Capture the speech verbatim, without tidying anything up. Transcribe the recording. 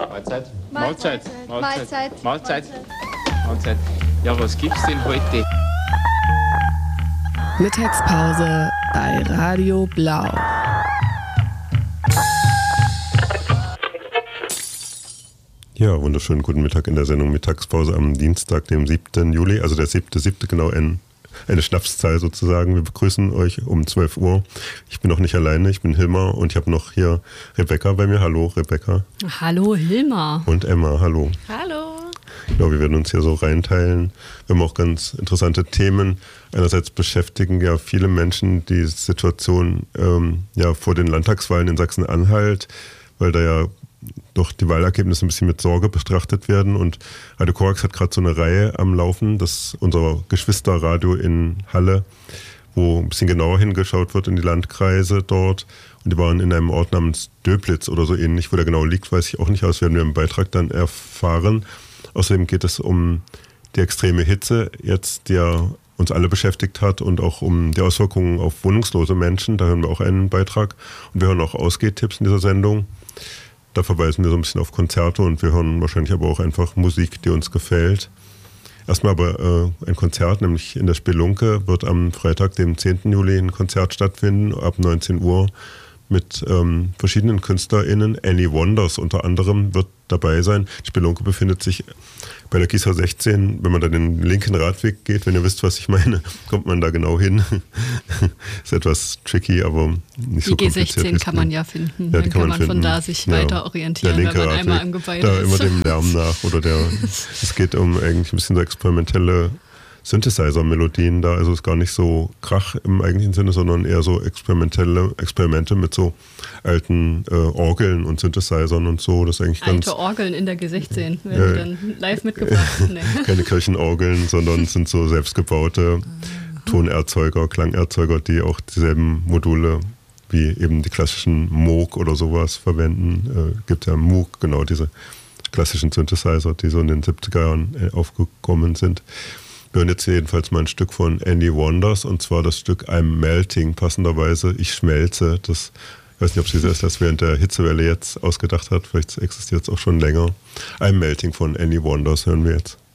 Mahlzeit. Mahlzeit. Mahlzeit. Mahlzeit. Mahlzeit. Mahlzeit. Ja, was gibt's denn heute? Mittagspause bei Radio Blau. Ja, wunderschönen guten Mittag in der Sendung Mittagspause am Dienstag, dem siebten Juli, also der siebte, siebte genau ein, eine Schnapszahl sozusagen. Wir begrüßen euch um zwölf Uhr. Ich bin noch nicht alleine, ich bin Hilmar und ich habe noch hier Rebecca bei mir. Hallo Rebecca. Hallo Hilmar. Und Emma, hallo. Hallo. Ja, wir werden uns hier so reinteilen. Wir haben auch ganz interessante Themen. Einerseits beschäftigen ja viele Menschen die Situation ähm, ja, vor den Landtagswahlen in Sachsen-Anhalt, weil da ja doch die Wahlergebnisse ein bisschen mit Sorge betrachtet werden. Und Radio Korax hat gerade so eine Reihe am Laufen, das ist unser Geschwisterradio in Halle, wo ein bisschen genauer hingeschaut wird in die Landkreise dort. Und die waren in einem Ort namens Döblitz oder so ähnlich. Wo der genau liegt, weiß ich auch nicht, aber das werden wir im Beitrag dann erfahren. Außerdem geht es um die extreme Hitze jetzt, die ja uns alle beschäftigt hat, und auch um die Auswirkungen auf wohnungslose Menschen. Da hören wir auch einen Beitrag. Und wir hören auch Ausgehtipps in dieser Sendung. Da verweisen wir so ein bisschen auf Konzerte und wir hören wahrscheinlich aber auch einfach Musik, die uns gefällt. Erstmal aber äh, ein Konzert, nämlich in der Spelunke wird am Freitag, dem zehnten Juli, ein Konzert stattfinden, ab neunzehn Uhr, mit ähm, verschiedenen KünstlerInnen. Annie Wonders unter anderem wird dabei sein. Die Spelunke befindet sich bei der Gießer sechzehn. Wenn man da den linken Radweg geht, wenn ihr wisst, was ich meine, kommt man da genau hin. Ist etwas tricky, aber nicht so kompliziert. Die G sechzehn kann man ja finden. Ja, Dann kann kann man man finden. von da sich Ja. weiter orientieren, Der wenn linke man Radweg, einmal im Gebäude da ist. immer dem Lärm nach. Oder der, es geht um eigentlich ein bisschen so experimentelle Synthesizer-Melodien da, also ist gar nicht so Krach im eigentlichen Sinne, sondern eher so experimentelle Experimente mit so alten äh, Orgeln und Synthesizern und so. Das ist eigentlich ganz, Alte Orgeln in der G sechzehn werden äh, dann live mitgebracht. Nee. keine Kirchenorgeln, sondern sind so selbstgebaute Tonerzeuger, Klangerzeuger, die auch dieselben Module wie eben die klassischen Moog oder sowas verwenden. Äh, gibt ja Moog, genau diese klassischen Synthesizer, die so in den siebziger Jahren äh, aufgekommen sind. Wir hören jetzt jedenfalls mal ein Stück von Annie Wonders, und zwar das Stück I'm Melting, passenderweise Ich schmelze. Das, ich weiß nicht, ob sie das erst während der Hitzewelle jetzt ausgedacht hat, vielleicht existiert es auch schon länger. I'm Melting von Annie Wonders hören wir jetzt.